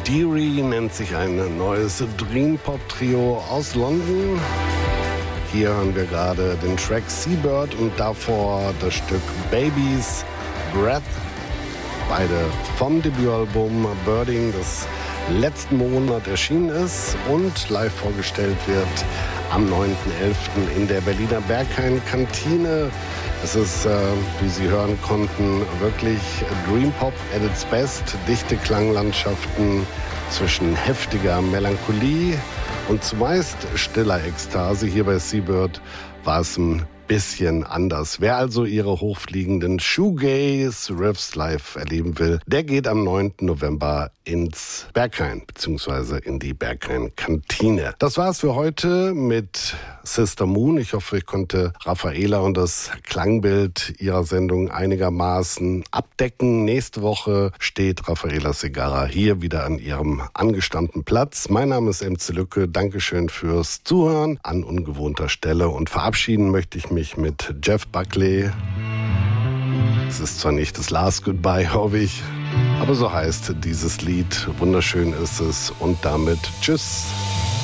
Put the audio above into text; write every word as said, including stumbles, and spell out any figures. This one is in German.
Deary nennt sich ein neues Dream-Pop-Trio aus London. Hier hören wir gerade den Track Seabird und davor das Stück Baby's Breath. Beide vom Debütalbum Birding, das letzten Monat erschienen ist und live vorgestellt wird am neunten elften in der Berliner Berghain-Kantine. Es ist, äh, wie Sie hören konnten, wirklich Dream Pop at its best. Dichte Klanglandschaften zwischen heftiger Melancholie und zumeist stiller Ekstase. Hier bei Seabird war es ein bisschen anders. Wer also ihre hochfliegenden Shoegaze-Riffs live erleben will, der geht am neunten November ins Berghain bzw. in die Berghain-Kantine. Das war's für heute mit Sister Moon. Ich hoffe, ich konnte Raffaela und das Klangbild ihrer Sendung einigermaßen abdecken. Nächste Woche steht Raffaela Segarra hier wieder an ihrem angestammten Platz. Mein Name ist M C Lücke. Dankeschön fürs Zuhören an ungewohnter Stelle und verabschieden möchte ich mich mit Jeff Buckley. Es ist zwar nicht das Last Goodbye, hoffe ich, aber so heißt dieses Lied. Wunderschön ist es und damit tschüss.